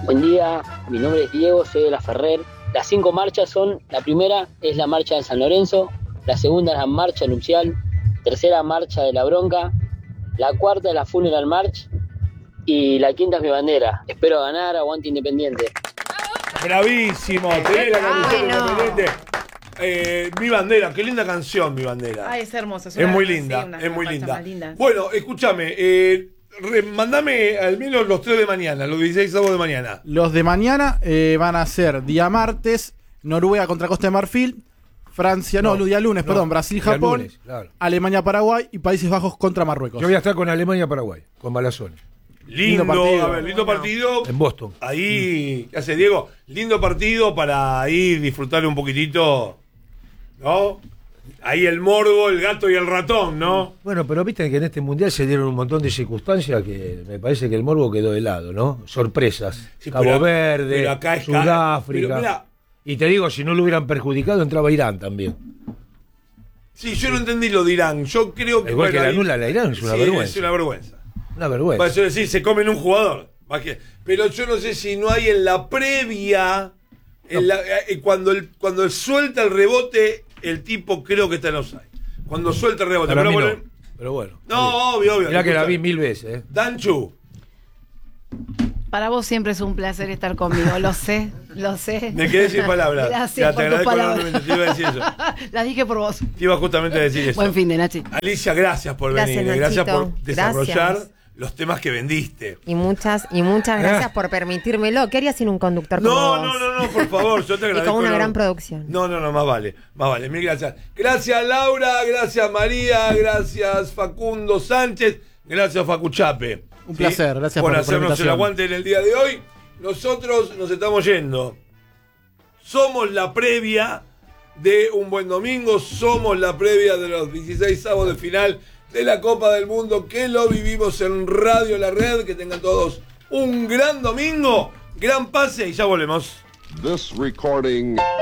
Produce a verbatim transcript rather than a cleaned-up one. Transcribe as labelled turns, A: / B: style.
A: Buen día, mi nombre es Diego, soy de La Ferrer. Las cinco marchas son, la primera es la marcha de San Lorenzo, la segunda es la marcha nupcial, tercera marcha de la bronca, la cuarta es la Funeral March y la quinta es mi bandera. Espero ganar, aguante Independiente.
B: Bravísimo, tenés la camiseta
C: bueno.
B: Independiente. Eh, mi bandera, qué linda canción, Mi Bandera.
D: Ay, es hermoso.
B: Es muy
D: sí,
B: linda,
D: una-
B: es
D: una
B: muy
D: marcha
B: linda.
D: más linda.
B: Bueno, escúchame, eh, re- mandame al menos los tres de mañana, los dieciséis sábados de mañana.
E: Los de mañana eh, van a ser día martes, Noruega contra Costa de Marfil, Francia, no,
F: No,
E: día lunes,
F: no,
E: perdón,
F: día
E: Brasil-Japón,
F: lunes, claro.
E: Alemania-Paraguay y Países Bajos contra Marruecos.
F: Yo voy a estar con Alemania-Paraguay, con Balazón.
B: Lindo,
E: Lindo partido.
B: a ver, lindo partido.
F: En Boston.
B: Ahí, ¿qué hace Diego? Lindo partido para ahí disfrutar un poquitito, ¿no? Ahí el morbo, el gato y el ratón, ¿no?
F: Bueno, pero viste que en este mundial se dieron un montón de circunstancias que me parece que el morbo quedó de lado, ¿no? Sorpresas.
B: Sí,
F: Cabo
B: pero-
F: Verde,
B: pero acá es ca-
F: Sudáfrica.
B: pero mirá.
F: Y te digo, si no lo hubieran perjudicado, entraba Irán también.
B: Sí, yo no entendí lo de Irán. Yo creo que.
F: Igual que la
B: ahí-
F: nula la Irán, es una
B: sí,
F: vergüenza.
B: Es una vergüenza.
F: Una vergüenza.
B: Para eso decir, se comen un jugador. Más que- Pero yo no sé si no hay en la previa. En la- eh, cuando, el, cuando el suelta el rebote, el tipo creo que está en offside. Cuando suelta el rebote.
F: Para
B: pero
F: mí no.
B: bueno,
F: Pero bueno.
B: no, obvio, obvio.
F: Mirá que la
B: Escucha.
F: vi mil veces, ¿eh?
B: Danchu,
D: Para vos siempre es un placer estar conmigo, lo sé, lo sé.
B: me quedé sin palabras.
D: Gracias
B: Ya, te
D: por tus
B: agradezco
D: palabras.
B: enormemente, te iba a decir eso.
D: Las dije por vos.
B: Te iba justamente a decir eso.
D: Buen fin de Nachi.
B: Alicia, gracias por
C: Gracias,
B: venir. Gracias
C: Nachito.
B: por desarrollar
C: Gracias.
B: los temas que vendiste.
C: Y muchas, y muchas gracias por permitírmelo. ¿Qué harías sin un conductor como
B: No,
C: vos?
B: no, no, no, por favor, yo te
C: Y
B: agradezco.
C: con una
B: no.
C: gran producción.
B: No, no, no, más vale, más vale, mil gracias. Gracias Laura, gracias María, gracias Facundo Sánchez, gracias Facu Chape.
E: Un placer, gracias
B: por
E: por- por la
B: hacernos el
E: invitación.
B: aguante en el día de hoy. Nosotros nos estamos yendo. Somos la previa de un buen domingo, somos la previa de los dieciséis avos de final de la Copa del Mundo, que lo vivimos en Radio La Red. Que tengan todos un gran domingo, gran pase y ya volvemos.
G: This recording